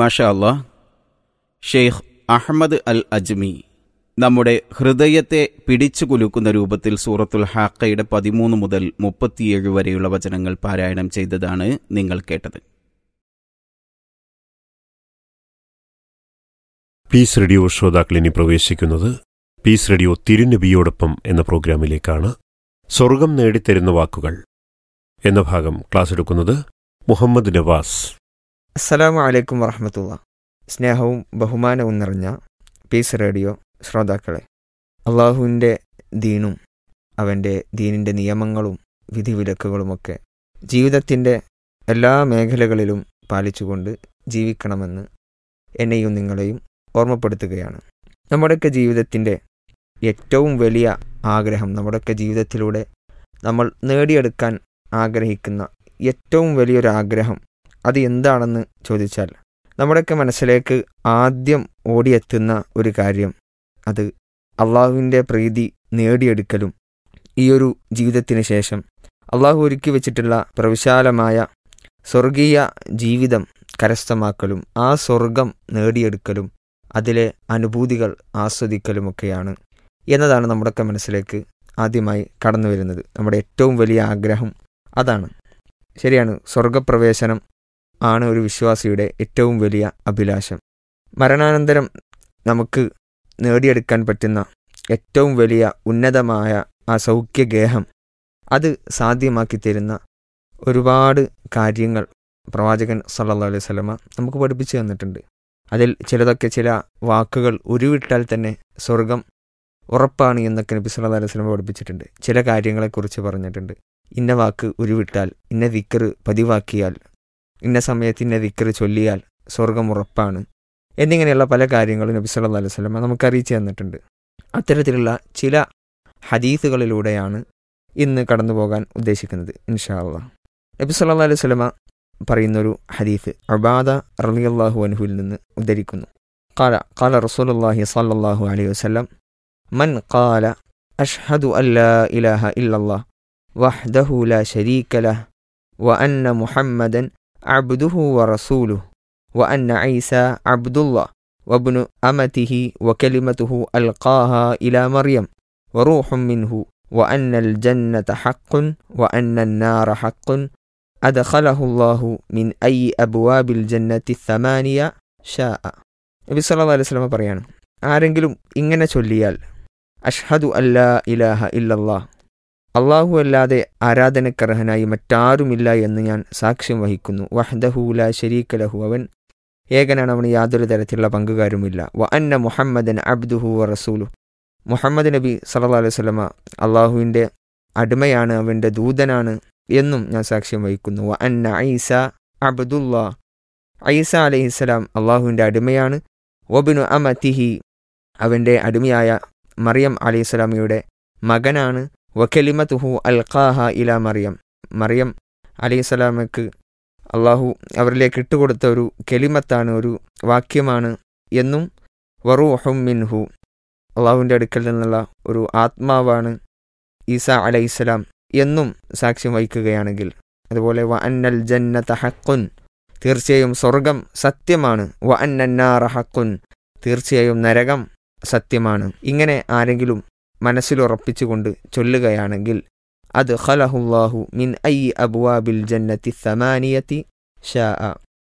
മാഷാ അല്ലാ. ഷെയ്ഖ് അഹ്മദ് അൽ അജ്മി നമ്മുടെ ഹൃദയത്തെ പിടിച്ചു കുലുക്കുന്ന രൂപത്തിൽ സൂറത്തുൽ ഹാഖയുടെ 13 മുതൽ 37 വരെയുള്ള വചനങ്ങൾ പാരായണം ചെയ്തതാണ് നിങ്ങൾ കേട്ടത്. പീസ് റേഡിയോ ശ്രോതാക്കൾ ഇനി പ്രവേശിക്കുന്നത് പീസ് റേഡിയോ തിരുനബിയോടൊപ്പം എന്ന പ്രോഗ്രാമിലേക്കാണ്. സ്വർഗം നേടിത്തരുന്ന വാക്കുകൾ എന്ന ഭാഗം ക്ലാസ് എടുക്കുന്നത് മുഹമ്മദ് നവാസ്. അസ്സലാമു അലൈക്കും വറഹ്മത്തുള്ളാഹി. സ്നേഹവും ബഹുമാനവും നിറഞ്ഞ പീസ് റേഡിയോ ശ്രോതാക്കളെ, അള്ളാഹുവിൻ്റെ ദീനും അവൻ്റെ ദീനിൻ്റെ നിയമങ്ങളും വിധിവിലക്കുകളുമൊക്കെ ജീവിതത്തിൻ്റെ എല്ലാ മേഖലകളിലും പാലിച്ചുകൊണ്ട് ജീവിക്കണമെന്ന് എന്നെയും നിങ്ങളെയും ഓർമ്മപ്പെടുത്തുകയാണ്. നമ്മുടെയൊക്കെ ജീവിതത്തിൻ്റെ ഏറ്റവും വലിയ ആഗ്രഹം, നമ്മുടെയൊക്കെ ജീവിതത്തിലൂടെ നമ്മൾ നേടിയെടുക്കാൻ ആഗ്രഹിക്കുന്ന ഏറ്റവും വലിയൊരു ആഗ്രഹം അത് എന്താണെന്ന് ചോദിച്ചാൽ നമ്മുടെയൊക്കെ മനസ്സിലേക്ക് ആദ്യം ഓടിയെത്തുന്ന ഒരു കാര്യം അത് അള്ളാഹുവിൻ്റെ പ്രീതി നേടിയെടുക്കലും ഈയൊരു ജീവിതത്തിന് ശേഷം അള്ളാഹു ഒരുക്കി വച്ചിട്ടുള്ള പ്രവിശാലമായ സ്വർഗീയ ജീവിതം കരസ്ഥമാക്കലും ആ സ്വർഗം നേടിയെടുക്കലും അതിലെ അനുഭൂതികൾ ആസ്വദിക്കലുമൊക്കെയാണ് എന്നതാണ് നമ്മുടെയൊക്കെ മനസ്സിലേക്ക് ആദ്യമായി കടന്നു വരുന്നത്. നമ്മുടെ ഏറ്റവും വലിയ ആഗ്രഹം അതാണ്. ശരിയാണ്, സ്വർഗപ്രവേശനം ആണ് ഒരു വിശ്വാസിയുടെ ഏറ്റവും വലിയ അഭിലാഷം. മരണാനന്തരം നമുക്ക് നേടിയെടുക്കാൻ പറ്റുന്ന ഏറ്റവും വലിയ ഉന്നതമായ ആ സൗഖ്യഗേഹം അത് സാധ്യമാക്കി തരുന്ന ഒരുപാട് കാര്യങ്ങൾ പ്രവാചകൻ സല്ലല്ലാഹു അലൈഹി വസല്ലമ നമുക്ക് പഠിപ്പിച്ചു തന്നിട്ടുണ്ട്. അതിൽ ചിലതൊക്കെ, ചില വാക്കുകൾ ഉരുവിട്ടാൽ തന്നെ സ്വർഗം ഉറപ്പാണ് എന്നൊക്കെ നബി സല്ലല്ലാഹു അലൈഹി വസല്ലമ പഠിപ്പിച്ചിട്ടുണ്ട്. ചില കാര്യങ്ങളെക്കുറിച്ച് പറഞ്ഞിട്ടുണ്ട്. ഇന്ന വാക്ക് ഉരുവിട്ടാൽ, ഇന്ന ദിക്ർ പതിവാക്കിയാൽ, ഇന്ന സമയത്ത് ഇന്ന ദിക്ർ ചൊല്ലിയാൽ സ്വർഗം ഉറപ്പാണ് എന്നിങ്ങനെയുള്ള പല കാര്യങ്ങളും നബി സല്ലല്ലാഹു അലൈഹി വസല്ലമ നമുക്ക് അറിയിച്ചു തന്നിട്ടുണ്ട്. അത്തരത്തിലുള്ള ചില ഹദീസുകളിലൂടെയാണ് ഇന്ന് കടന്നു പോകാൻ ഉദ്ദേശിക്കുന്നത് ഇൻഷാ അല്ലാഹ്. നബി സല്ലല്ലാഹു അലൈഹി വസല്ലമ പറയുന്നൊരു ഹദീസ് ഉബാദ റളിയല്ലാഹു അൻഹുവിൽ നിന്ന് ഉദ്ധരിക്കുന്നു. ഖാല റസൂലുള്ളാഹി സ്വല്ലല്ലാഹു അലൈഹി വസല്ലം മൻ ഖാല അഷ്ഹദു അല്ലാ ഇലാഹ ഇല്ലല്ലാഹ് വഹ്ദഹു ലാ ശരീക ലഹ് വഅന്ന മുഹമ്മദൻ അബ്ദുഹു വറസൂലുഹു വഅന്ന ഈസ അബ്ദുല്ലാഹ് വബ്നു അമതിഹി വകലിമതുഹു അൽഖാഹാ ഇലാ മറിയം വറൂഹും മിൻഹു വഅന്നൽ ജന്നത ഹഖ്ഖുൻ വഅന്നൻ നാറ ഹഖ്ഖുൻ അദ്ഖലഹുല്ലാഹു മിൻ ഐ അബ്വാബിൽ ജന്നത്തി ഥമാനിയ ശാഅ. നബി സല്ലല്ലാഹു അലൈഹി വസല്ലം പറയാണ്, ആരെങ്കിലും ഇങ്ങനെ ചൊല്ലിയാൽ അഷ്ഹദു അല്ലാ ഇലാഹ ഇല്ലല്ലാഹ്, അള്ളാഹു അല്ലാതെ ആരാധനക്കർഹനായി മറ്റാരുമില്ല എന്ന് ഞാൻ സാക്ഷ്യം വഹിക്കുന്നു. വഹ്ദഹു ലാ ശരീക ലഹു, അവൻ ഏകനാണ്, അവന് യാതൊരു തരത്തിലുള്ള പങ്കുകാരുമില്ല. വ അന്ന മുഹമ്മദൻ അബ്ദുഹു വ റസൂലുഹു, മുഹമ്മദ് നബി സല്ലല്ലാഹു അലൈഹി വസല്ലമ അള്ളാഹുവിൻ്റെ അടിമയാണ്, അവൻ്റെ ദൂതനാണ് എന്നും ഞാൻ സാക്ഷ്യം വഹിക്കുന്നു. വ അന്ന ഈസ അബ്ദുല്ലാഹ്, ഈസ അലൈഹിസ്സലാം അള്ളാഹുവിൻ്റെ അടിമയാണ്. വബ്നു അമതിഹി, അവൻ്റെ അടിമയായ മറിയം അലൈഹിസ്സലാമയുടെ മകനാണ്. വകലിമതുഹു അൽഖാഹ ഇലാ മറിയം, മറിയം അലൈഹിസ്സലാമക്ക് അള്ളാഹു അവരിലേക്ക് ഇട്ടുകൊടുത്ത ഒരു കെലിമത്താണ്, ഒരു വാക്യമാണ് എന്നും. വറൂഹും മിൻഹു, അള്ളാഹുവിൻ്റെ അടുക്കൽ നിന്നുള്ള ഒരു ആത്മാവാണ് ഈസ അലൈഹിസ്സലാം എന്നും സാക്ഷ്യം വഹിക്കുകയാണെങ്കിൽ, അതുപോലെ വ അന്നൽ ജന്നത ഹഖ്ഖുൻ, തീർച്ചയായും സ്വർഗം സത്യമാണ്. വ അന്നൻ നാറ ഹഖ്ഖുൻ, തീർച്ചയായും നരകം സത്യമാണ്. ഇങ്ങനെ ആരെങ്കിലും മനസ്സിലുറപ്പിച്ചുകൊണ്ട് ചൊല്ലുകയാണെങ്കിൽ അദ്ഖലഹുല്ലാഹു മിൻ ഐ അബ്വാബിൽ ജന്നത്തി ഥമാനിയത്തി ശാഅ,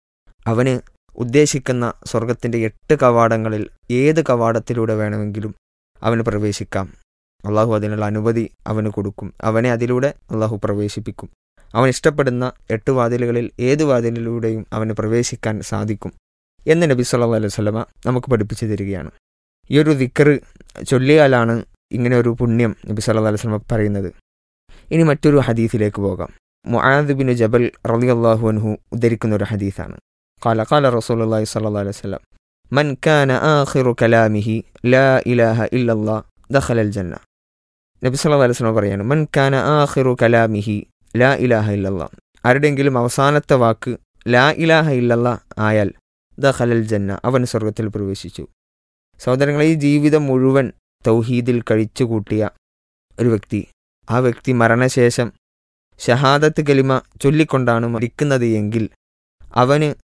അവന് ഉദ്ദേശിക്കുന്ന സ്വർഗത്തിൻ്റെ 8 കവാടങ്ങളിൽ ഏത് കവാടത്തിലൂടെ വേണമെങ്കിലും അവന് പ്രവേശിക്കാം. അള്ളാഹു അതിനുള്ള അനുമതി അവന് കൊടുക്കും. അവനെ അതിലൂടെ അള്ളാഹു പ്രവേശിപ്പിക്കും. അവൻ ഇഷ്ടപ്പെടുന്ന 8 വാതിലുകളിൽ ഏത് വാതിലിലൂടെയും അവന് പ്രവേശിക്കാൻ സാധിക്കും എന്ന് നബി സല്ലല്ലാഹു അലൈഹി വസല്ലമ നമുക്ക് പഠിപ്പിച്ചു തരികയാണ്. ഈ ഒരു ദിക്ർ ചൊല്ലിയാലാണ് ഇങ്ങനെ ഒരു പുണ്യം നബി സല്ലല്ലാഹു അലൈഹി വസല്ലമ പറയുന്നത്. ഇനി മറ്റൊരു ഹദീസിലേക്ക് പോകാം. മുആദ് ബിൻ ജബൽ റളിയല്ലാഹു അൻഹു ഉദ്ധരിക്കുന്ന ഒരു ഹദീസാണ്. ഖാല റസൂലുള്ളാഹി സ്വല്ലല്ലാഹു അലൈഹി വസല്ലം മൻ കാന ആഖിറു കലാമിഹി ലാ ഇലാഹ ഇല്ലല്ലാഹ് ദഖലൽ ജന്ന. നബി സല്ലല്ലാഹു അലൈഹി വസല്ലം പറയാണ്, മൻ കാന ആഖിറു കലാമിഹി ലാ ഇലാഹ ഇല്ലല്ലാഹ്, ആരുടെയെങ്കിലും അവസാനത്തെ വാക്ക് ലാ ഇലാഹ ഇല്ലല്ലാഹ് ആയാൽ ദഖലൽ ജന്ന, അവൻ സ്വർഗത്തിൽ പ്രവേശിച്ചു. സഹോദരങ്ങളെ, ഈ ജീവിതം മുഴുവൻ തൗഹീദിൽ കഴിച്ചുകൂട്ടിയ ഒരു വ്യക്തി, ആ വ്യക്തി മരണശേഷം ഷഹാദത്ത് കലിമ ചൊല്ലിക്കൊണ്ടാണ് മരിക്കുന്നത് എങ്കിൽ അവന്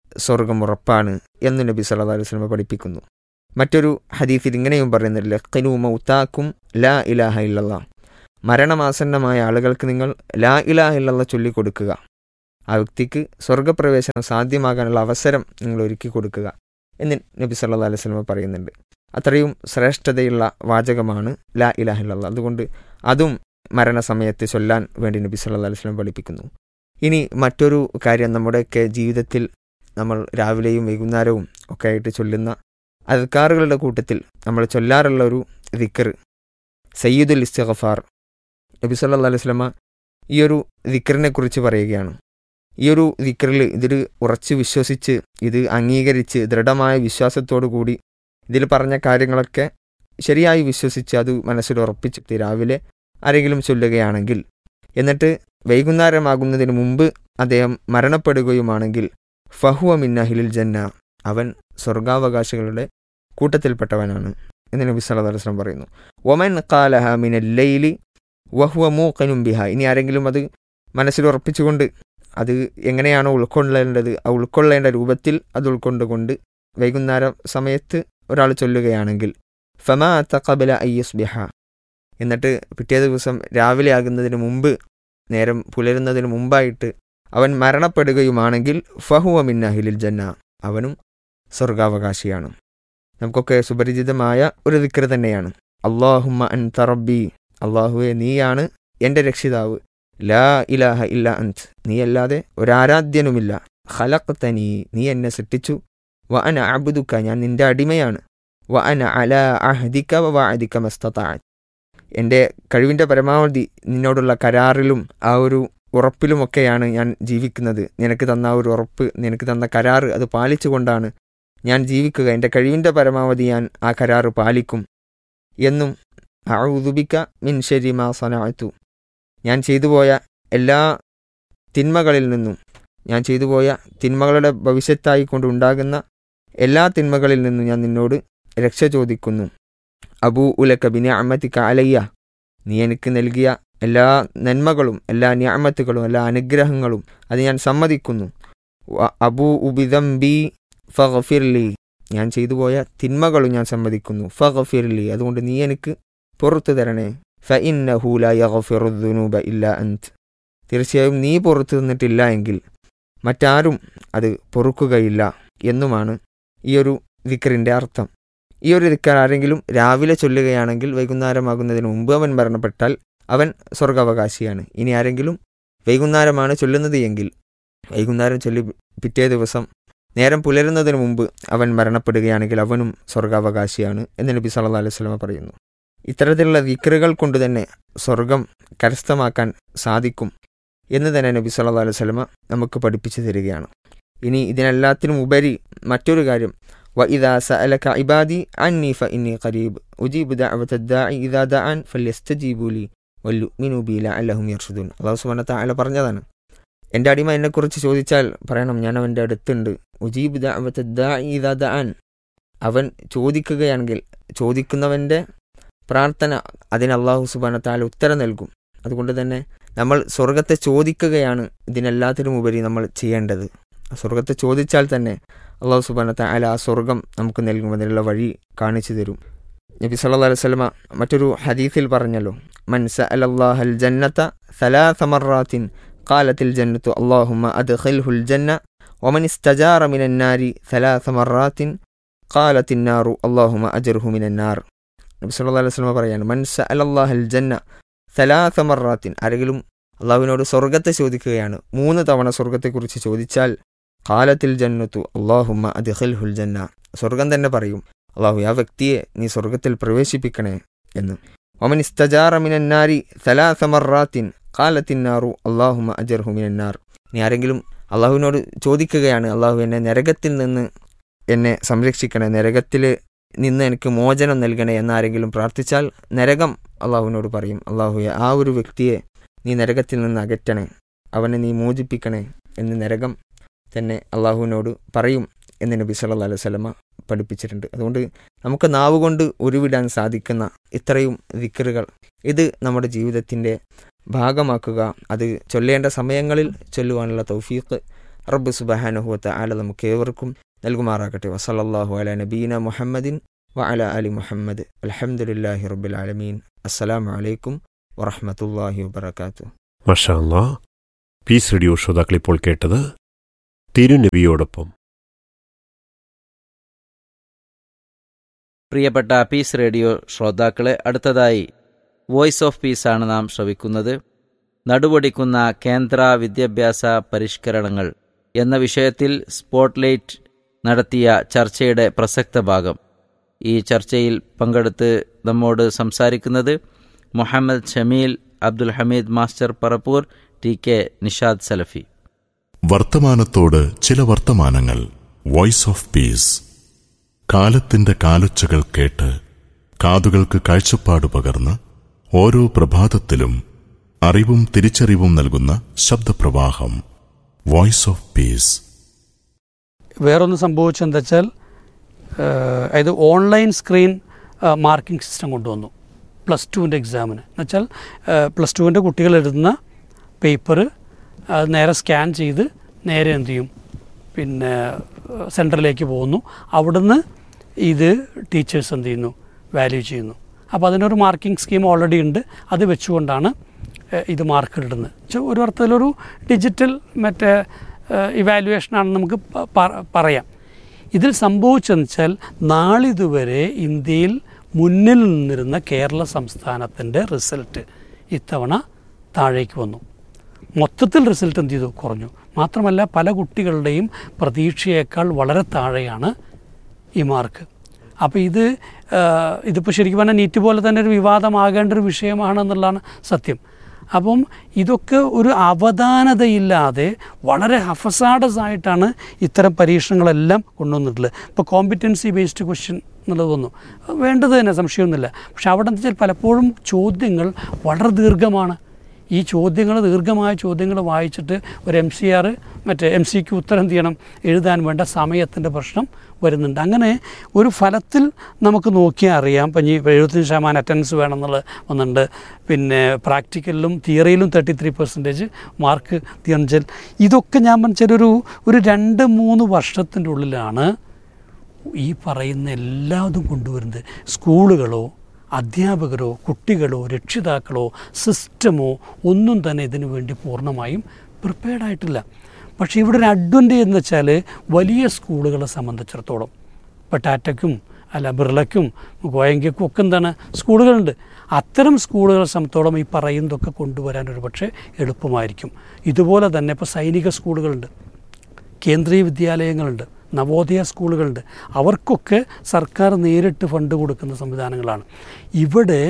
സ്വർഗം ഉറപ്പാണ് എന്ന് നബി സല്ലല്ലാഹു അലൈഹി വസല്ലം പഠിപ്പിക്കുന്നു. മറ്റൊരു ഹദീസിൽ ഇങ്ങനെയും പറയുന്നില്ല, ലഖ്നു മൗതാക്കും ലാ ഇലാഹ ഇല്ലല്ലാഹ്. മരണമാസന്നമായ ആളുകൾക്ക് നിങ്ങൾ ലാ ഇലാഹ ഇല്ലല്ലാഹ് ചൊല്ലിക്കൊടുക്കുക. ആ വ്യക്തിക്ക് സ്വർഗപ്രവേശനം സാധ്യമാകാനുള്ള അവസരം നിങ്ങൾ ഒരുക്കി കൊടുക്കുക എന്ന് നബി സല്ലല്ലാഹു അലൈഹി വസല്ലം പറയുന്നുണ്ട്. അത്രയും ശ്രേഷ്ഠതയുള്ള വാചകമാണ് ലാ ഇലാഹ ഇല്ലല്ലാഹ്. അതുകൊണ്ട് അതും മരണസമയത്ത് ചൊല്ലാൻ വേണ്ടി നബി സല്ലല്ലാഹു അലൈഹി വസല്ലം പഠിപ്പിക്കുന്നു. ഇനി മറ്റൊരു കാര്യം, നമ്മുടെയൊക്കെ ജീവിതത്തിൽ നമ്മൾ രാവിലെയും വൈകുന്നേരവും ഒക്കെ ആയിട്ട് ചൊല്ലുന്ന അദ്കാറുകളുടെ കൂട്ടത്തിൽ നമ്മൾ ചൊല്ലാറുള്ള ഒരു ദിക്ർ സയ്യിദുൽ ഇസ്തിഗ്ഫാർ. നബി സല്ലല്ലാഹു അലൈഹി വസല്ലം ഈ ഒരു ദിക്റിനെ കുറിച്ച് പറയുകയാണ്. ഈ ഒരു ദിക്റിൽ ഇതിൽ ഉറച്ചു വിശ്വസിച്ച്, ഇത് അംഗീകരിച്ച്, ദൃഢമായ വിശ്വാസത്തോടു കൂടി ഇതിൽ പറഞ്ഞ കാര്യങ്ങളൊക്കെ ശരിയായി വിശ്വസിച്ച് അത് മനസ്സിൽ ഉറപ്പിച്ചിട്ട് രാവിലെ ആരെങ്കിലും ചൊല്ലുകയാണെങ്കിൽ, എന്നിട്ട് വൈകുന്നേരമാകുന്നതിന് മുമ്പ് അദ്ദേഹം മരണപ്പെടുകയുമാണെങ്കിൽ, ഫഹുവ മിൻ അഹ്ലിൽ ജന്ന, അവൻ സ്വർഗാവകാശികളുടെ കൂട്ടത്തിൽപ്പെട്ടവനാണ് എന്ന് നബി സല്ലല്ലാഹു അലൈഹി വസല്ലം പറയുന്നു. വമൻ ഖാലഹ മിനൽ ലൈലി വഹുവ മൂഖിനും ബിഹ, ഇനി ആരെങ്കിലും അത് മനസ്സിൽ ഉറപ്പിച്ചുകൊണ്ട് അത് എങ്ങനെയാണോ ഉൾക്കൊള്ളേണ്ടത് ആ ഉൾക്കൊള്ളേണ്ട രൂപത്തിൽ അത് ഉൾക്കൊണ്ടുകൊണ്ട് വൈകുന്നേര സമയത്ത് ഒരാൾ ചൊല്ലുകയാണെങ്കിൽ, ഫമാഅത ഖബല അയ്യുസ്ബിഹ, എന്നിട്ട് പിറ്റേ ദിവസം രാവിലെ ആകുന്നതിന് മുമ്പ്, നേരം പുലരുന്നതിന് മുമ്പായിട്ട് അവൻ മരണപ്പെടുകയുമാണെങ്കിൽ, ഫഹുവ മിൻ അഹ്ലിൽ ജന്ന, അവനും സ്വർഗാവകാശിയാണ്. നമുക്കൊക്കെ സുപരിചിതമായ ഒരു ദിക്ർ തന്നെയാണ്. അല്ലാഹുമ്മ അൻത റബ്ബി, അള്ളാഹുവെ നീയാണ് എൻ്റെ രക്ഷിതാവ്, ലാ ഇലാഹ ഇല്ല അൻത്, നീയല്ലാതെ ഒരാരാധ്യനുമില്ല, ഖലഖ്തനി, നീ എന്നെ സൃഷ്ടിച്ചു, വ അന അബ്ദുക, ഞാൻ നിൻ്റെ അടിമയാണ്, വ അന അലാ അഹ്ദിക വ വഅദിക മസ്തതഅത്, എൻ്റെ കഴിവിൻ്റെ പരമാവധി നിന്നോടുള്ള കരാറിലും ആ ഒരു ഉറപ്പിലുമൊക്കെയാണ് ഞാൻ ജീവിക്കുന്നത്. നിനക്ക് തന്ന ആ ഒരു ഉറപ്പ്, നിനക്ക് തന്ന കരാറ് അത് പാലിച്ചുകൊണ്ടാണ് ഞാൻ ജീവിക്കുക. എൻ്റെ കഴിവിൻ്റെ പരമാവധി ഞാൻ ആ കരാറ് പാലിക്കും എന്നും, അഊദു ബിക മിൻ ശർരി മാ സനഅതു, ഞാൻ ചെയ്തുപോയ എല്ലാ തിന്മകളിൽ നിന്നും, ഞാൻ ചെയ്തുപോയ തിന്മകളുടെ ഭവിഷ്യത്തായി കൊണ്ടുണ്ടാകുന്ന എല്ലാ തിന്മകളിൽ നിന്നും ഞാൻ നിന്നോട് രക്ഷ ചോദിക്കുന്നു. അബൂ ഉലക ബിനിഅമതിക അലയ്യ, നീ എനിക്ക് നൽകിയ എല്ലാ നന്മകളും എല്ലാ നിഅമത്തുകളും എല്ലാ അനുഗ്രഹങ്ങളും അത് ഞാൻ സമ്മതിക്കുന്നു. അബൂ ഉബിദംബി ഫഗ്ഫിർലി, ഞാൻ ചെയ്തുപോയ തിന്മകളും ഞാൻ സമ്മതിക്കുന്നു. ഫഗ്ഫിർലി, അതുകൊണ്ട് നീ എനിക്ക് പുറത്തു തരണേ. ഫഇന്നഹു ലാ യഗ്ഫിറു ദുനൂബ ഇല്ലാ അൻത്, തീർച്ചയായും നീ പുറത്തു തന്നിട്ടില്ല എങ്കിൽ മറ്റാരും അത് പൊറുക്കുകയില്ല എന്നുമാണ് ഈ ഒരു ദിക്റിൻ്റെ അർത്ഥം. ഈ ഒരു ദിക്ർ ആരെങ്കിലും രാവിലെ ചൊല്ലുകയാണെങ്കിൽ വൈകുന്നേരമാകുന്നതിന് മുമ്പ് അവൻ മരണപ്പെട്ടാൽ അവൻ സ്വർഗാവകാശിയാണ്. ഇനി ആരെങ്കിലും വൈകുന്നേരമാണ് ചൊല്ലുന്നത് എങ്കിൽ വൈകുന്നേരം ചൊല്ലി പിറ്റേ ദിവസം നേരം പുലരുന്നതിന് മുമ്പ് അവൻ മരണപ്പെടുകയാണെങ്കിൽ അവനും സ്വർഗാവകാശിയാണ് എന്ന് നബി സല്ലല്ലാഹു അലൈഹി വസല്ലം പറയുന്നു. ഇത്തരത്തിലുള്ള ദിക്റുകൾ കൊണ്ട് തന്നെ സ്വർഗം കരസ്ഥമാക്കാൻ സാധിക്കും എന്ന് തന്നെ നബി സല്ലല്ലാഹു അലൈഹി വസല്ലം നമുക്ക് പഠിപ്പിച്ചു തരികയാണ്. ഇനി ഇതിനെല്ലാത്തിനും ഉപരി മറ്റൊരു കാര്യം, വഇദാ സഅലക ഇബാദി അന്നി ഫഇന്നി ഖരീബ് ഉജീബു ദഅവത ദാഇ ഇദാ ദഅൻ ഫല്യസ്തജീബു ലി വൽയുമിനു ബി ലഅല്ലഹും യർഷുദൂൻ. അല്ലാഹു സുബ്ഹാനഹു വ തആല പറഞ്ഞതാണ്, എൻ്റെ അടിമ എന്നെക്കുറിച്ച് ചോദിച്ചാൽ പറയണം ഞാൻ അവൻ്റെ അടുത്തുണ്ട്. ഉജീബു ദഅവത ദാഇ ഇദാ ദഅൻ, അവൻ ചോദിക്കുകയാണെങ്കിൽ ചോദിക്കുന്നവൻ്റെ പ്രാർത്ഥന അതിന് അല്ലാഹു സുബ്ഹാനഹു വ തആല ഉത്തരം നൽകും. അതുകൊണ്ട് തന്നെ നമ്മൾ സ്വർഗത്തെ ചോദിക്കുകയാണ് ഇതിനെല്ലാത്തിനും ഉപരി നമ്മൾ ചെയ്യേണ്ടത്. സ്വർഗത്തെ ചോദിച്ചാൽ തന്നെ അല്ലാഹു സുബ്ഹാനഹു വ തആല ആ സ്വർഗം നമുക്ക് നൽകും, അതിനുള്ള വഴി കാണിച്ചു തരും. നബി സല്ലല്ലാഹു അലൈഹി വസല്ലം മറ്റൊരു ഹദീസിൽ പറഞ്ഞല്ലോ, മൻ സഅലല്ലാഹൽ ജന്നത സലാസ മർറാത്തിൻ ഖാലത്തിൽ ജന്നത്തു അല്ലാഹുമ്മ അദ്ഖിൽഹുൽ ജന്ന വമൻ ഇസ്തജാറ മിനൻ നാരി സലാസ മർറാത്തിൻ ഖാലത്തിൻ നാറു അല്ലാഹുമ്മ അജ്ർഹു മിനൻ നാർ. നബി സല്ലല്ലാഹു അലൈഹി വസല്ലം പറയാണ്, മൻ സഅലല്ലാഹൽ ജന്ന സലാസ മർറാത്തിൻ, ആരെങ്കിലും അള്ളാഹുവിനോട് സ്വർഗത്തെ ചോദിക്കുകയാണ്, 3 തവണ സ്വർഗത്തെക്കുറിച്ച് ചോദിച്ചാൽ ഖാലത്തിൽ ജന്നത്തു അല്ലാഹുമ്മ അദ്ഖിൽഹുൽ ജന്ന, സ്വർഗം തന്നെ പറയും, അള്ളാഹു ആ വ്യക്തിയെ നീ സ്വർഗത്തിൽ പ്രവേശിപ്പിക്കണേ എന്ന്. വമൻ ഇസ്തജാറ മിനൻ നാരി സലാസ മർറാത്തിൻ ഖാലത്തിൻ നാറു അല്ലാഹുമ്മ അജ്ർഹു മിനൻ നാർ. ഇനി ആരെങ്കിലും അള്ളാഹുവിനോട് ചോദിക്കുകയാണ്, അള്ളാഹു എന്നെ നരകത്തിൽ നിന്ന് എന്നെ സംരക്ഷിക്കണേ, നരകത്തിൽ നിന്ന് എനിക്ക് മോചനം നൽകണേ എന്നാരെങ്കിലും പ്രാർത്ഥിച്ചാൽ നരകം അള്ളാഹുവിനോട് പറയും, അള്ളാഹുയെ ആ ഒരു വ്യക്തിയെ നീ നരകത്തിൽ നിന്ന് അകറ്റണേ, അവനെ നീ മോചിപ്പിക്കണേ എന്ന് നരകം തന്നെ അള്ളാഹുവിനോട് പറയും എന്ന് നബി സല്ലല്ലാഹു അലൈഹി വസല്ലം പഠിപ്പിച്ചിട്ടുണ്ട്. അതുകൊണ്ട് നമുക്ക് നാവുകൊണ്ട് ഉരുവിടാൻ സാധിക്കുന്ന ഇത്രയും ദിക്റുകൾ ഇത് നമ്മുടെ ജീവിതത്തിൻ്റെ ഭാഗമാക്കുക, അത് ചൊല്ലേണ്ട സമയങ്ങളിൽ ചൊല്ലുവാനുള്ള തൗഫീഖ് റബ്ബ് സുബ്ഹാനഹു വ തആല നമുക്ക് ഏവർക്കും നൽകുമാറാകട്ടെ. വസല്ലല്ലാഹു അലാ നബീന മുഹമ്മദിൻ വഅലാ അലി മുഹമ്മദ്. അൽഹംദുലില്ലാഹി റബ്ബിൽ ആലമീൻ. അസ്സലാമു അലൈക്കും വറഹ്മത്തുള്ളാഹി വബറകാതുഹു. മാഷാ അല്ലാഹ്. പീസ് റേഡിയോ ശ്രോതാക്കൾ ഇപ്പോൾ കേട്ടത് തിരുനബിയോടൊപ്പം. പ്രിയപ്പെട്ട പീസ് റേഡിയോ ശ്രോതാക്കളെ, അടുത്തതായി വോയിസ് ഓഫ് പീസാണ് നാം ശ്രവിക്കുന്നത്. നടുവൊടിക്കുന്ന കേന്ദ്ര വിദ്യാഭ്യാസ പരിഷ്കരണങ്ങൾ എന്ന വിഷയത്തിൽ സ്പോട്ട്ലൈറ്റ് നടത്തിയ ചർച്ചയുടെ പ്രസക്ത ഭാഗം. ഈ ചർച്ചയിൽ പങ്കെടുത്ത് നമ്മോട് സംസാരിക്കുന്നത് Muhammad Shameel, Abdul Hameed master Parappur, T K Nishad സലഫി. വർത്തമാനത്തോട് ചില വർത്തമാനങ്ങൾ. Voice of peace. കാലത്തിന്റെ കാലൊച്ചകൾ കേട്ട് കാതുകൾക്ക് കാഴ്ചപ്പാട് പകർന്ന് ഓരോ പ്രഭാതത്തിലും അറിവും തിരിച്ചറിവും നൽകുന്ന ശബ്ദപ്രവാഹം. Voice of peace. വേറൊന്ന് സംഭവിച്ചെന്താ വെച്ചാൽ, അതായത് ഓൺലൈൻ സ്ക്രീൻ മാർക്കിംഗ് സിസ്റ്റം കൊണ്ടുവന്നു +2 എക്സാമിന്. എന്നുവെച്ചാൽ +2 കുട്ടികൾ എഴുതുന്ന പേപ്പർ നേരെ സ്കാൻ ചെയ്ത് നേരെ എന്ത് ചെയ്യും, പിന്നെ സെൻറ്ററിലേക്ക് പോകുന്നു. അവിടുന്ന് ഇത് ടീച്ചേഴ്സ് എന്ത് ചെയ്യുന്നു, വാല്യൂ ചെയ്യുന്നു. അപ്പോൾ അതിനൊരു മാർക്കിംഗ് സ്കീം ഓൾറെഡി ഉണ്ട്. അത് വെച്ചുകൊണ്ടാണ് ഇത് മാർക്ക് ഇടുന്നത്. ഒരു അർത്ഥത്തിലൊരു ഡിജിറ്റൽ മറ്റേ ഇവാലുവേഷനാണെന്ന് നമുക്ക് പറയാം. ഇതിൽ സംഭവിച്ചതെന്ന് വെച്ചാൽ, നാളിതുവരെ ഇന്ത്യയിൽ മുന്നിൽ നിന്നിരുന്ന കേരള സംസ്ഥാനത്തിൻ്റെ റിസൾട്ട് ഇത്തവണ താഴേക്ക് വന്നു. മൊത്തത്തിൽ റിസൾട്ട് എന്ത് ചെയ്തു, കുറഞ്ഞു. മാത്രമല്ല പല കുട്ടികളുടെയും പ്രതീക്ഷയേക്കാൾ വളരെ താഴെയാണ് ഈ മാർക്ക്. അപ്പോൾ ഇതിപ്പോൾ ശരിക്കും പറഞ്ഞാൽ നീറ്റ് പോലെ തന്നെ ഒരു വിവാദമാകേണ്ട ഒരു വിഷയമാണെന്നുള്ളതാണ് സത്യം. അപ്പം ഇതൊക്കെ ഒരു അവധാനതയില്ലാതെ വളരെ ഹഫസാഡസ് ആയിട്ടാണ് ഇത്തരം പരീക്ഷണങ്ങളെല്ലാം കൊണ്ടുവന്നിട്ടുള്ളത്. ഇപ്പോൾ കോമ്പിറ്റൻസി ബേസ്ഡ് ക്വസ്റ്റ്യൻ എന്നുള്ളത് വന്നു, വേണ്ടത് തന്നെ, സംശയമൊന്നുമില്ല. പക്ഷെ അവിടെ എന്താ വെച്ചാൽ പലപ്പോഴും ചോദ്യങ്ങൾ വളരെ ദീർഘമാണ്. ഈ ചോദ്യങ്ങൾ, ദീർഘമായ ചോദ്യങ്ങൾ വായിച്ചിട്ട് ഒരു MCR MCQ ഉത്തരം ചെയ്യണം, എഴുതാൻ വേണ്ട സമയത്തിൻ്റെ പ്രശ്നം വരുന്നുണ്ട്. അങ്ങനെ ഒരു ഫലത്തിൽ നമുക്ക് നോക്കിയാൽ അറിയാം. ഇപ്പം 75% അറ്റൻഡൻസ് വേണമെന്നുള്ളത് വന്നിട്ടുണ്ട്. പിന്നെ പ്രാക്ടിക്കലിലും തിയറിയിലും 33% മാർക്ക് തീർച്ചൽ. ഇതൊക്കെ ഞാൻ പറഞ്ഞാൽ ഒരു 2-3 വർഷത്തിൻ്റെ ഉള്ളിലാണ് ഈ പറയുന്ന എല്ലാതും കൊണ്ടുവരുന്നത്. സ്കൂളുകളോ അധ്യാപകരോ കുട്ടികളോ രക്ഷിതാക്കളോ സിസ്റ്റമോ ഒന്നും തന്നെ ഇതിനു വേണ്ടി പൂർണ്ണമായും പ്രിപ്പയർഡായിട്ടില്ല. പക്ഷേ ഇവിടെ ഒരു അഡ്വാൻറ്റേജ് എന്ന് വെച്ചാൽ, വലിയ സ്കൂളുകളെ സംബന്ധിച്ചിടത്തോളം ഇപ്പോൾ ടാറ്റയ്ക്കും ബിർളയ്ക്കും ഗോയങ്കയ്ക്കും ഒക്കെ എന്താണ് സ്കൂളുകളുണ്ട്. അത്തരം സ്കൂളുകളെ സംബന്ധിച്ചോളം ഈ പറയുന്നതൊക്കെ കൊണ്ടുവരാൻ ഒരു പക്ഷേ എളുപ്പമായിരിക്കും. ഇതുപോലെ തന്നെ ഇപ്പോൾ സൈനിക സ്കൂളുകളുണ്ട്, കേന്ദ്രീയ വിദ്യാലയങ്ങളുണ്ട്, നവോദയ സ്കൂളുകളുണ്ട്. അവർക്കൊക്കെ സർക്കാർ നേരിട്ട് ഫണ്ട് കൊടുക്കുന്ന സംവിധാനങ്ങളാണ്. ഇവിടെ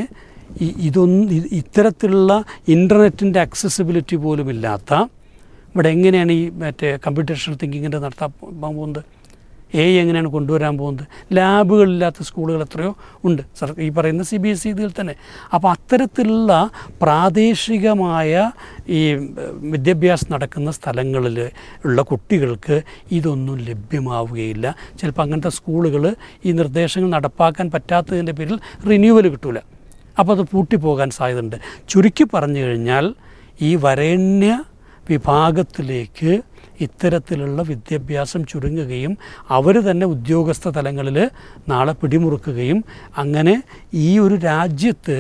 ഇത്തരത്തിലുള്ള ഇൻ്റർനെറ്റിൻ്റെ ആക്സസിബിലിറ്റി പോലും ഇല്ലാത്ത, ഇവിടെ എങ്ങനെയാണ് ഈ കമ്പ്യൂട്ടേഷണൽ തിങ്കിങ്ങിൻ്റെ നടത്താൻ പോകുന്നത്, AI എങ്ങനെയാണ് കൊണ്ടുവരാൻ പോകുന്നത്, ലാബുകളില്ലാത്ത സ്കൂളുകൾ എത്രയോ ഉണ്ട് ഈ പറയുന്ന CBSE ഇതിൽ തന്നെ. അപ്പോൾ അത്തരത്തിലുള്ള പ്രാദേശികമായ ഈ വിദ്യാഭ്യാസം നടക്കുന്ന സ്ഥലങ്ങളിൽ ഉള്ള കുട്ടികൾക്ക് ഇതൊന്നും ലഭ്യമാവുകയില്ല. ചിലപ്പോൾ അങ്ങനത്തെ സ്കൂളുകൾ ഈ നിർദ്ദേശങ്ങൾ നടപ്പാക്കാൻ പറ്റാത്തതിൻ്റെ പേരിൽ റിന്യൂവൽ കിട്ടില്ല. അപ്പോൾ അത് പൂട്ടിപ്പോകാൻ സാധ്യതയുണ്ട്. ചുരുക്കി പറഞ്ഞു കഴിഞ്ഞാൽ, ഈ വരേണ്യ വിഭാഗത്തിലേക്ക് ഇത്തരത്തിലുള്ള വിദ്യാഭ്യാസം ചുരുങ്ങുകയും അവർ തന്നെ ഉദ്യോഗസ്ഥ തലങ്ങളിൽ നാളെ പിടിമുറുക്കുകയും അങ്ങനെ ഈ ഒരു രാജ്യത്ത്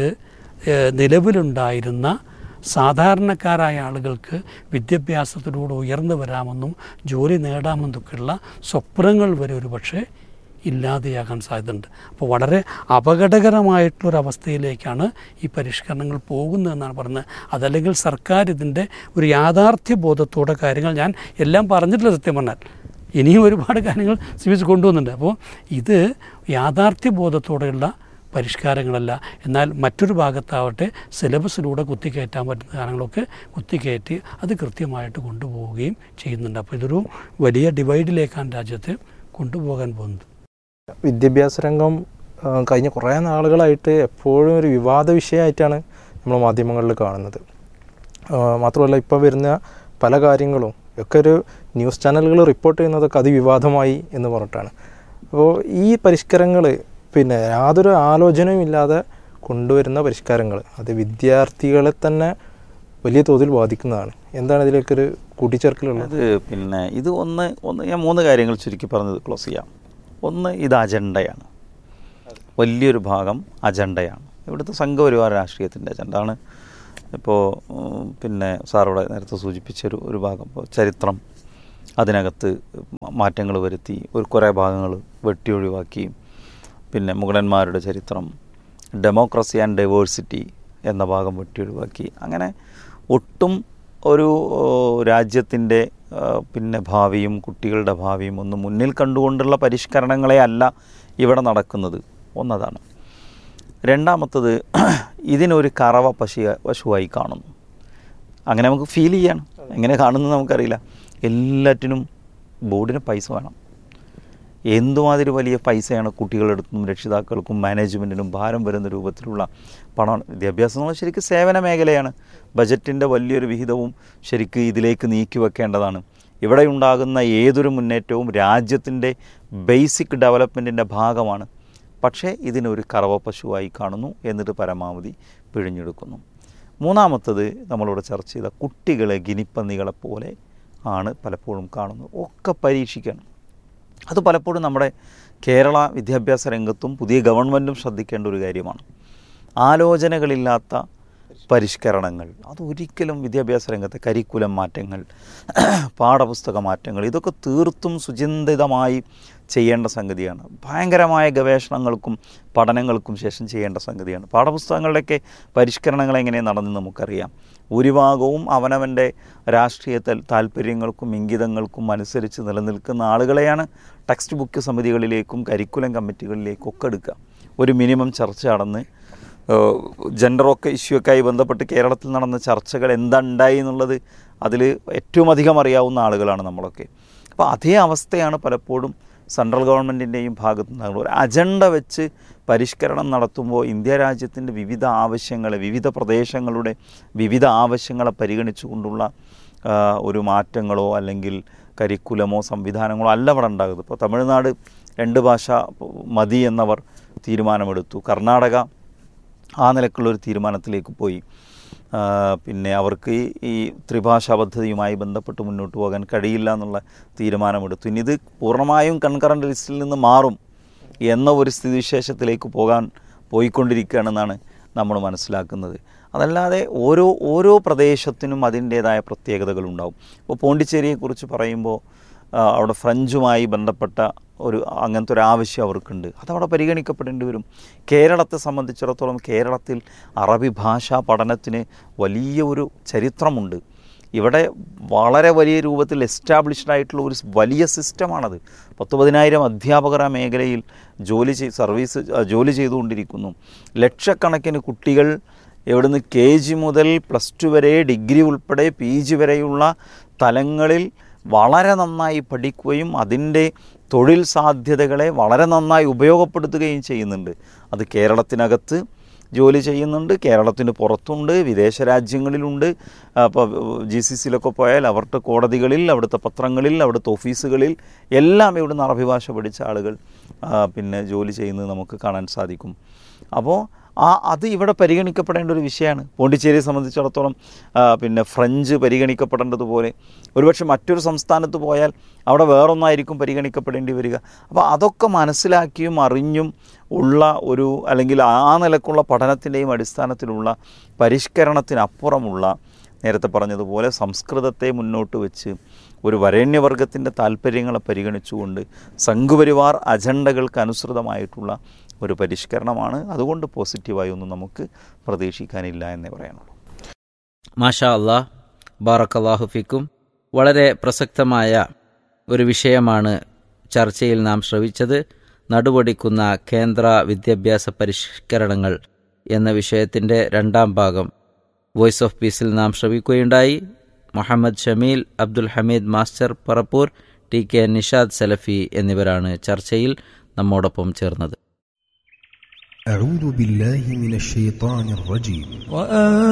നിലവിലുണ്ടായിരുന്ന സാധാരണക്കാരായ ആളുകൾക്ക് വിദ്യാഭ്യാസത്തിലൂടെ ഉയർന്നു വരാമെന്നും ജോലി നേടാമെന്നൊക്കെയുള്ള സ്വപ്നങ്ങൾ വരെ ഒരു പക്ഷേ ഇല്ലാതെയാകാൻ സാധ്യതയുണ്ട്. അപ്പോൾ വളരെ അപകടകരമായിട്ടുള്ളൊരവസ്ഥയിലേക്കാണ് ഈ പരിഷ്കരണങ്ങൾ പോകുന്നതെന്നാണ് പറയുന്നത്. അതല്ലെങ്കിൽ സർക്കാർ ഇതിൻ്റെ ഒരു യാഥാർത്ഥ്യ ബോധത്തോടെ കാര്യങ്ങൾ, ഞാൻ എല്ലാം പറഞ്ഞിട്ടില്ല സത്യം പറഞ്ഞാൽ, ഇനിയും ഒരുപാട് കാര്യങ്ങൾ CBSE കൊണ്ടുവന്നുണ്ട്. അപ്പോൾ ഇത് യാഥാർത്ഥ്യ ബോധത്തോടെയുള്ള പരിഷ്കാരങ്ങളല്ല. എന്നാൽ മറ്റൊരു ഭാഗത്താവട്ടെ സിലബസിലൂടെ കുത്തിക്കയറ്റാൻ പറ്റുന്ന കാര്യങ്ങളൊക്കെ കുത്തിക്കയറ്റി അത് കൃത്യമായിട്ട് കൊണ്ടുപോവുകയും ചെയ്യുന്നുണ്ട്. അപ്പോൾ ഇതൊരു വലിയ ഡിവൈഡിലേക്കാണ് രാജ്യത്തെ കൊണ്ടുപോകാൻ പോകുന്നത്. വിദ്യാഭ്യാസ രംഗം കഴിഞ്ഞ കുറേ നാളുകളായിട്ട് എപ്പോഴും ഒരു വിവാദ വിഷയമായിട്ടാണ് നമ്മൾ മാധ്യമങ്ങളിൽ കാണുന്നത്. മാത്രമല്ല ഇപ്പോൾ വരുന്ന പല കാര്യങ്ങളും ഒക്കെ ഒരു ന്യൂസ് ചാനലുകൾ റിപ്പോർട്ട് ചെയ്യുന്നതൊക്കെ അതിവിവാദമായി എന്ന് പറഞ്ഞിട്ടാണ്. അപ്പോൾ ഈ പരിഷ്കാരങ്ങൾ യാതൊരു ആലോചനയും ഇല്ലാതെ കൊണ്ടുവരുന്ന പരിഷ്കാരങ്ങൾ അത് വിദ്യാർത്ഥികളെ തന്നെ വലിയ തോതിൽ ബാധിക്കുന്നതാണ്. എന്താണ് ഇതിലേക്കൊരു കൂട്ടിച്ചേർക്കലുള്ളത്? അത് ഇത് ഒന്ന് ഞാൻ 3 കാര്യങ്ങൾ ചുരുക്കി പറഞ്ഞത് ക്ലോസ് ചെയ്യാം. ഒന്ന്, ഇത് അജണ്ടയാണ്, വലിയൊരു ഭാഗം അജണ്ടയാണ്. ഇവിടുത്തെ സംഘപരിവാര രാഷ്ട്രീയത്തിൻ്റെ അജണ്ടയാണ്. ഇപ്പോൾ സാറിവിടെ നേരത്തെ സൂചിപ്പിച്ചൊരു ഭാഗം, ഇപ്പോൾ ചരിത്രം, അതിനകത്ത് മാറ്റങ്ങൾ വരുത്തി കുറേ ഭാഗങ്ങൾ വെട്ടിയൊഴിവാക്കി. മുഗളന്മാരുടെ ചരിത്രം, ഡെമോക്രസി ആൻഡ് ഡൈവേഴ്സിറ്റി എന്ന ഭാഗം വെട്ടിയൊഴിവാക്കി. അങ്ങനെ ഒട്ടും ഒരു രാജ്യത്തിൻ്റെ ഭാവിയും കുട്ടികളുടെ ഭാവിയും ഒന്ന് മുന്നിൽ കണ്ടുകൊണ്ടുള്ള പരിഷ്കരണങ്ങളെ അല്ല ഇവിടെ നടക്കുന്നത്. ഒന്നതാണ്. രണ്ടാമത്തത്, ഇതിനൊരു കറവ പശുവായി കാണുന്നു. അങ്ങനെ നമുക്ക് ഫീൽ ചെയ്യാണ്. എങ്ങനെ കാണുന്നത് നമുക്കറിയില്ല. എല്ലാറ്റിനും ബോർഡിന് പൈസ വേണം. എന്തുമാതിരി വലിയ പൈസയാണ് കുട്ടികളെടുത്തും രക്ഷിതാക്കൾക്കും മാനേജ്മെൻറ്റിനും ഭാരം വരുന്ന രൂപത്തിലുള്ള പണമാണ്. വിദ്യാഭ്യാസം എന്നുള്ള ശരിക്കും സേവന മേഖലയാണ്. ബജറ്റിൻ്റെ വലിയൊരു വിഹിതവും ശരിക്കും ഇതിലേക്ക് നീക്കി വെക്കേണ്ടതാണ്. ഇവിടെ ഉണ്ടാകുന്ന ഏതൊരു മുന്നേറ്റവും രാജ്യത്തിൻ്റെ ബേസിക് ഡെവലപ്മെൻറ്റിൻ്റെ ഭാഗമാണ്. പക്ഷേ ഇതിനൊരു കറവ പശുവായി കാണുന്നു, എന്നിട്ട് പരമാവധി പിഴിഞ്ഞെടുക്കുന്നു. മൂന്നാമത്തത്, നമ്മളിവിടെ ചർച്ച ചെയ്ത കുട്ടികളെ ഗിനിപ്പന്നികളെപ്പോലെ ആണ് പലപ്പോഴും കാണുന്നത്. ഒക്കെ പരീക്ഷിക്കണം. അത് പലപ്പോഴും നമ്മുടെ കേരള വിദ്യാഭ്യാസ രംഗത്തും പുതിയ ഗവൺമെൻറ്റും ശ്രദ്ധിക്കേണ്ട ഒരു കാര്യമാണ്. ആലോചനകളില്ലാത്ത പരിഷ്കരണങ്ങൾ അതൊരിക്കലും വിദ്യാഭ്യാസ രംഗത്തെ കരിക്കുലം മാറ്റങ്ങൾ, പാഠപുസ്തക മാറ്റങ്ങൾ, ഇതൊക്കെ തീർത്തും സുചിന്തിതമായി ചെയ്യേണ്ട സംഗതിയാണ്. ഭയങ്കരമായ ഗവേഷണങ്ങൾക്കും പഠനങ്ങൾക്കും ശേഷം ചെയ്യേണ്ട സംഗതിയാണ്. പാഠപുസ്തകങ്ങളുടെയൊക്കെ പരിഷ്കരണങ്ങൾ എങ്ങനെ നടന്നെന്ന് നമുക്കറിയാം. ഭൂരിഭാഗവും അവനവൻ്റെ രാഷ്ട്രീയ താല്പര്യങ്ങൾക്കും ഇംഗിതങ്ങൾക്കും അനുസരിച്ച് നിലനിൽക്കുന്ന ആളുകളെയാണ് ടെക്സ്റ്റ് ബുക്ക് സമിതികളിലേക്കും കരിക്കുലം കമ്മിറ്റികളിലേക്കും ഒക്കെ എടുക്കുക. ഒരു മിനിമം ചർച്ച നടന്ന് ജെൻഡറൊക്കെ ഇഷ്യൂക്കായി ബന്ധപ്പെട്ട് കേരളത്തിൽ നടന്ന ചർച്ചകൾ എന്താണ്ടായി എന്നുള്ളത് അതിൽ ഏറ്റവും അധികം അറിയാവുന്ന ആളുകളാണ് നമ്മളൊക്കെ. അപ്പോൾ അതേ അവസ്ഥയാണ് പലപ്പോഴും സെൻട്രൽ ഗവൺമെൻറ്റിൻ്റെയും ഭാഗത്തു നിന്നുള്ള ഒരു അജണ്ട വെച്ച് പരിഷ്കരണം നടത്തുമ്പോൾ ഇന്ത്യ രാജ്യത്തിൻ്റെ വിവിധ ആവശ്യങ്ങളെ, വിവിധ പ്രദേശങ്ങളുടെ വിവിധ ആവശ്യങ്ങളെ പരിഗണിച്ചുകൊണ്ടുള്ള ഒരു മാറ്റങ്ങളോ അല്ലെങ്കിൽ കരിക്കുലമോ സംവിധാനങ്ങളോ അല്ല അവിടെ ഉണ്ടാകുന്നത്. ഇപ്പോൾ തമിഴ്നാട് 2 ഭാഷ മതി എന്നവർ തീരുമാനമെടുത്തു. കർണാടക ആ നിലക്കുള്ളൊരു തീരുമാനത്തിലേക്ക് പോയി. അവർക്ക് ഈ ത്രിഭാഷാ പദ്ധതിയുമായി ബന്ധപ്പെട്ട് മുന്നോട്ട് പോകാൻ കഴിയില്ല എന്നുള്ള തീരുമാനമെടുത്തു. ഇനി ഇത് പൂർണ്ണമായും കൺകറൻറ്റ് ലിസ്റ്റിൽ നിന്ന് മാറും എന്ന ഒരു സ്ഥിതിവിശേഷത്തിലേക്ക് പോയിക്കൊണ്ടിരിക്കുകയാണെന്നാണ് നമ്മൾ മനസ്സിലാക്കുന്നത്. അതല്ലാതെ ഓരോ പ്രദേശത്തിനും അതിൻ്റേതായ പ്രത്യേകതകളുണ്ടാവും. ഇപ്പോൾ പോണ്ടിച്ചേരിയെക്കുറിച്ച് പറയുമ്പോൾ അവിടെ ഫ്രഞ്ചുമായി ബന്ധപ്പെട്ട അങ്ങനത്തെ ഒരു ആവശ്യം അവർക്കുണ്ട്. അതവിടെ പരിഗണിക്കപ്പെടേണ്ടി വരും. കേരളത്തെ സംബന്ധിച്ചിടത്തോളം കേരളത്തിൽ അറബി ഭാഷാ പഠനത്തിന് വലിയ ഒരു ചരിത്രമുണ്ട്. ഇവിടെ വളരെ വലിയ രൂപത്തിൽ എസ്റ്റാബ്ലിഷ്ഡ് ആയിട്ടുള്ള ഒരു വലിയ സിസ്റ്റമാണത്. 10,000 അധ്യാപകർ ആ മേഖലയിൽ ജോലി ചെയ്തുകൊണ്ടിരിക്കുന്നു. ലക്ഷക്കണക്കിന് കുട്ടികൾ എവിടുന്ന് KG മുതൽ +2 വരെ, ഡിഗ്രി ഉൾപ്പെടെ PG വരെയുള്ള തലങ്ങളിൽ വളരെ നന്നായി പഠിക്കുകയും അതിൻ്റെ തൊഴിൽ സാധ്യതകളെ വളരെ നന്നായി ഉപയോഗപ്പെടുത്തുകയും ചെയ്യുന്നുണ്ട്. അത് കേരളത്തിനകത്ത് ജോലി ചെയ്യുന്നുണ്ട്, കേരളത്തിന് പുറത്തുണ്ട്, വിദേശ രാജ്യങ്ങളിലുണ്ട്. അപ്പോൾ GCCയിലൊക്കെ പോയാൽ അവരുടെ കോടതികളിൽ, അവിടുത്തെ പത്രങ്ങളിൽ, അവിടുത്തെ ഓഫീസുകളിൽ എല്ലാം ഇവിടുന്ന് അറബി ഭാഷ പഠിച്ച ആളുകൾ ജോലി ചെയ്യുന്നത് നമുക്ക് കാണാൻ സാധിക്കും. അപ്പോൾ അത് ഇവിടെ പരിഗണിക്കപ്പെടേണ്ട ഒരു വിഷയമാണ്. പോണ്ടിച്ചേരിയെ സംബന്ധിച്ചിടത്തോളം ഫ്രഞ്ച് പരിഗണിക്കപ്പെടേണ്ടതുപോലെ ഒരുപക്ഷെ മറ്റൊരു സംസ്ഥാനത്ത് പോയാൽ അവിടെ വേറൊന്നായിരിക്കും പരിഗണിക്കപ്പെടേണ്ടി വരിക. അപ്പോൾ അതൊക്കെ മനസ്സിലാക്കിയും അറിഞ്ഞും ഉള്ള അല്ലെങ്കിൽ ആ നിലക്കുള്ള പഠനത്തിൻ്റെയും അടിസ്ഥാനത്തിലുള്ള പരിഷ്കരണത്തിനപ്പുറമുള്ള, നേരത്തെ പറഞ്ഞതുപോലെ സംസ്കൃതത്തെ മുന്നോട്ട് വെച്ച് ഒരു വരേണ്യവർഗത്തിൻ്റെ താല്പര്യങ്ങളെ പരിഗണിച്ചുകൊണ്ട് സംഘപരിവാർ അജണ്ടകൾക്ക് അനുസൃതമായിട്ടുള്ള ഒരു പരിഷ്കരണമാണ്. അതുകൊണ്ട് പോസിറ്റീവായി ഒന്നും നമുക്ക് പ്രതീക്ഷിക്കാനില്ല എന്നേ പറയാനുള്ളൂ. മാഷാ അല്ലാഹ്, ബാറക്കല്ലാഹു ഫിക്കും. വളരെ പ്രസക്തമായ ഒരു വിഷയമാണ് ചർച്ചയിൽ നാം ശ്രവിച്ചത്. നടുവൊടിക്കുന്ന കേന്ദ്ര വിദ്യാഭ്യാസ പരിഷ്കരണങ്ങൾ എന്ന വിഷയത്തിൻ്റെ 2ാം ഭാഗം വോയിസ് ഓഫ് പീസിൽ നാം ശ്രവിക്കുകയുണ്ടായി. മുഹമ്മദ് ഷമീൽ, അബ്ദുൽ ഹമീദ് മാസ്റ്റർ പറപ്പൂർ, TK നിഷാദ് സലഫി എന്നിവരാണ് ചർച്ചയിൽ നമ്മോടൊപ്പം ചേർന്നത്. أعوذ بالله من الشيطان الرجيم